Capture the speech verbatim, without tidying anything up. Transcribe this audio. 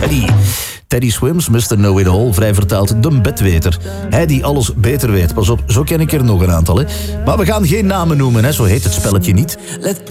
Teddy. Teddy Swims, mister Know-it-all, vrij vertaald de bedweter. Hij die alles beter weet. Pas op, zo ken ik er nog een aantal. Hè. Maar we gaan geen namen noemen, hè. Zo heet het spelletje niet.